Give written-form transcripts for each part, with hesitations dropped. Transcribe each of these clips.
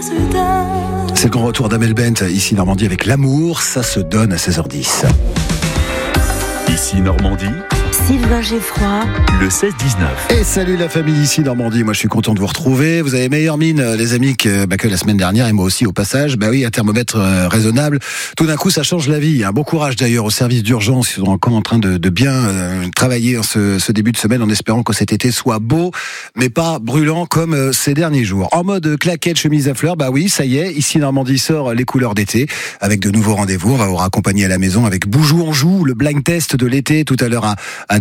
C'est le grand retour d'Amel Bent, ici Normandie avec l'amour, ça se donne à 16h10. Ici Normandie, Sylvain Geffroy, le 16-19. Et salut la famille ici Normandie, moi je suis content de vous retrouver. Vous avez meilleure mine les amis que la semaine dernière et moi aussi au passage. Oui, un thermomètre raisonnable, tout d'un coup ça change la vie. Bon courage d'ailleurs au service d'urgence, ils sont encore en train de bien travailler ce début de semaine en espérant que cet été soit beau mais pas brûlant comme ces derniers jours. En mode claquette, chemise à fleurs, oui ça y est, ici Normandie sort les couleurs d'été avec de nouveaux rendez-vous. On va vous raccompagner à la maison avec Boujou en joue, le blind test de l'été tout à l'heure à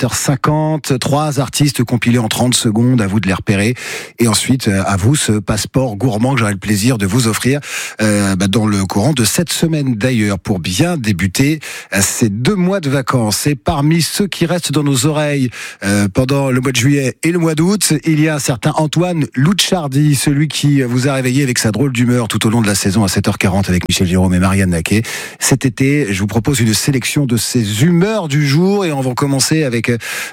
17h50, 3 artistes compilés en 30 secondes, à vous de les repérer. Et ensuite, à vous ce passeport gourmand que j'aurai le plaisir de vous offrir dans le courant de cette semaine d'ailleurs, pour bien débuter ces 2 mois de vacances. Et parmi ceux qui restent dans nos oreilles pendant le mois de juillet et le mois d'août, il y a un certain Antoine Lucciardi, celui qui vous a réveillé avec sa drôle d'humeur tout au long de la saison à 7h40 avec Michel Jérôme et Marianne Naquet. Cet été, je vous propose une sélection de ces humeurs du jour et on va commencer avec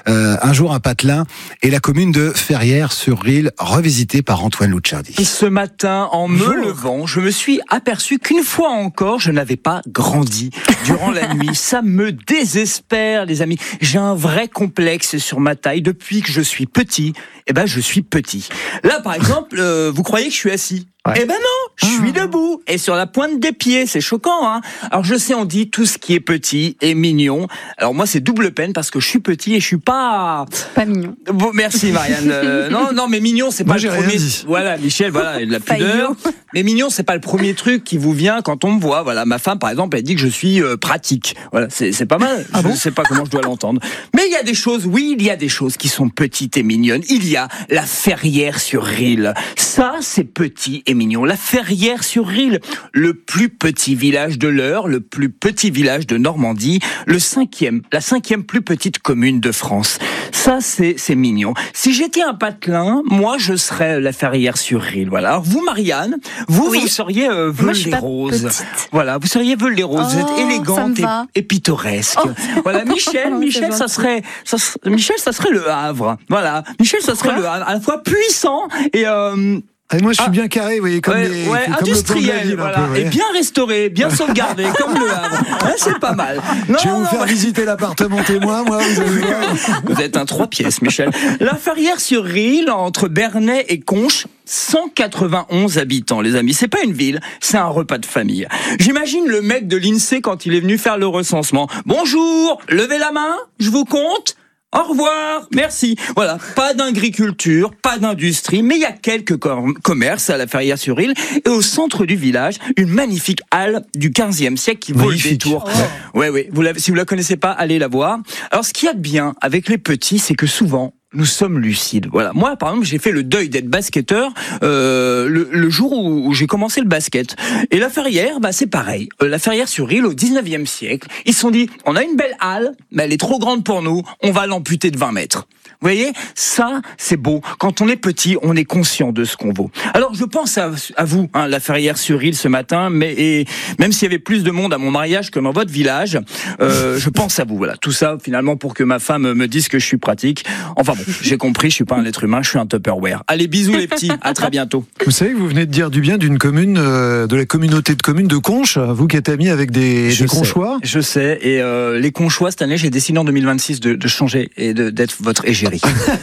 un jour un patelin et la commune de Ferrières-sur-Risle revisitée par Antoine Lucciardi. Ce matin, en me levant, je me suis aperçu qu'une fois encore, je n'avais pas grandi durant la nuit. Ça me désespère, les amis. J'ai un vrai complexe sur ma taille. Depuis que je suis petit, je suis petit. Là, par exemple, vous croyez que je suis assis ? Ouais. Non, je suis debout et sur la pointe des pieds, c'est choquant, hein. Alors je sais, on dit tout ce qui est petit est mignon. Alors moi c'est double peine parce que je suis petit et je suis pas mignon. Bon, merci Marianne. Non, mais mignon c'est pas le premier. Voilà, Michel, voilà, il a de la pudeur. Mais mignon c'est pas le premier truc qui vous vient quand on me voit. Voilà, ma femme par exemple, elle dit que je suis pratique. Voilà, c'est pas mal. Je ne sais pas comment je dois l'entendre. Mais il y a des choses, il y a des choses qui sont petites et mignonnes. Il y a la Ferrières-sur-Risle. Ça c'est petit et mignon. La Ferrières-sur-Risle, le plus petit village de l'Eure, le plus petit village de Normandie, la 5e plus petite commune de France. Ça, c'est mignon. Si j'étais un patelin, moi, je serais la Ferrières-sur-Risle. Voilà. Alors, vous, Marianne, vous seriez Veul-les-Roses. Voilà, vous seriez Veul-les-Roses. Vous êtes élégante et pittoresque. Voilà, Michel, ça serait le Havre. Voilà. Michel, ça serait le Havre. À la fois puissant et moi, je suis bien carré, vous voyez, comme industriel, voilà, et bien restauré, bien sauvegardé, comme le Havre. C'est pas mal. Je vais vous faire visiter l'appartement témoin, moi, vous allez voir. Vous êtes un 3 pièces, Michel. La Ferrières-sur-Risle, entre Bernay et Conches, 191 habitants, les amis. C'est pas une ville, c'est un repas de famille. J'imagine le mec de l'INSEE quand il est venu faire le recensement. Bonjour, levez la main, je vous compte. Au revoir, merci. Voilà, pas d'agriculture, pas d'industrie, mais il y a quelques commerces à la Ferrières-sur-Risle et au centre du village, une magnifique halle du 15e siècle qui vaut le détour. Ouais, si vous la connaissez pas, allez la voir. Alors, ce qu'il y a de bien avec les petits, c'est que souvent, nous sommes lucides. Voilà. Moi, par exemple, j'ai fait le deuil d'être basketteur le jour où j'ai commencé le basket. Et la Ferrière, c'est pareil. La Ferrières-sur-Risle, au 19e siècle, ils se sont dit, on a une belle halle, mais elle est trop grande pour nous, on va l'amputer de 20 mètres. Vous voyez, ça, c'est beau. Quand on est petit, on est conscient de ce qu'on vaut. Alors, je pense à vous, la Ferrières-sur-Risle ce matin, et même s'il y avait plus de monde à mon mariage que dans votre village, je pense à vous. Voilà, tout ça, finalement, pour que ma femme me dise que je suis pratique. Enfin bon, j'ai compris, je suis pas un être humain, je suis un Tupperware. Allez, bisous les petits, à très bientôt. Vous savez que vous venez de dire du bien d'une commune, de la communauté de communes de Conches, vous qui êtes ami avec des Conchois. Je sais, et les Conchois, cette année, j'ai décidé en 2026 de changer et d'être votre égérie.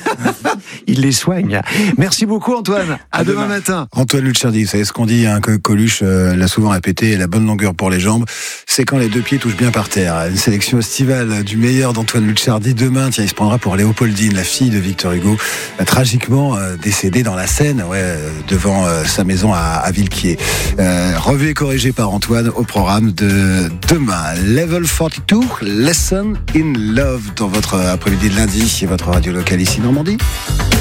Il les soigne. Merci beaucoup Antoine. À demain matin. Antoine Lucciardi, vous savez ce qu'on dit, que Coluche l'a souvent répété, la bonne longueur pour les jambes, c'est quand les 2 pieds touchent bien par terre. Une sélection estivale du meilleur d'Antoine Lucciardi. Demain, il se prendra pour Léopoldine, la fille de Victor Hugo, tragiquement décédée dans la Seine, devant sa maison à Villequier. Revu et corrigé par Antoine au programme de demain. Level 42, Lesson in Love, dans votre après-midi de lundi, votre radio locale ici Normandie.